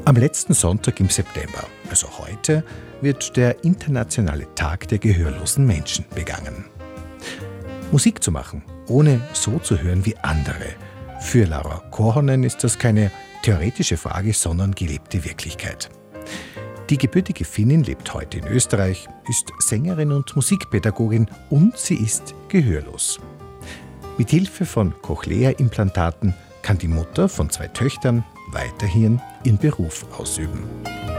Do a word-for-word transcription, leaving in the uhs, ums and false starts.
Am letzten Sonntag im September, also heute, wird der internationale Tag der gehörlosen Menschen begangen. Musik zu machen, ohne so zu hören wie andere. Für Laura Korhonen ist das keine theoretische Frage, sondern gelebte Wirklichkeit. Die gebürtige Finnin lebt heute in Österreich, ist Sängerin und Musikpädagogin und sie ist gehörlos. Mit Hilfe von Cochlea-Implantaten kann die Mutter von zwei Töchtern weiterhin ihren Beruf ausüben.